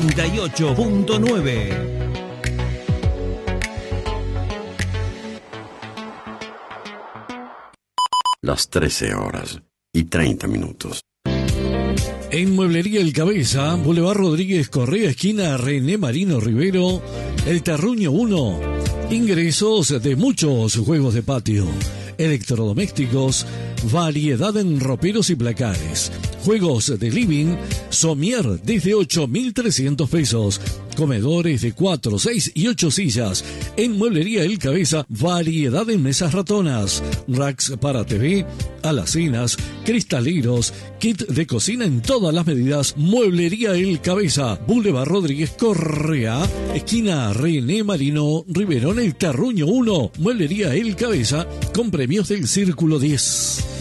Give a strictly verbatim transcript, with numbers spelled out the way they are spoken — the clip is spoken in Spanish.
noventa y ocho punto nueve. Las trece horas y treinta minutos. En Mueblería El Cabeza, Boulevard Rodríguez Correa, esquina René Marino Rivero, El Terruño uno. Ingresos de muchos juegos de patio, electrodomésticos, variedad en roperos y placares, juegos de living, somier desde ocho mil trescientos pesos, comedores de cuatro, seis y ocho sillas. En Mueblería El Cabeza, variedad en mesas ratonas, racks para T V, alacenas, cristaleros, kit de cocina en todas las medidas. Mueblería El Cabeza, Boulevard Rodríguez Correa, esquina René Marino Rivero, en El Terruño uno. Mueblería El Cabeza, con premios del Círculo diez.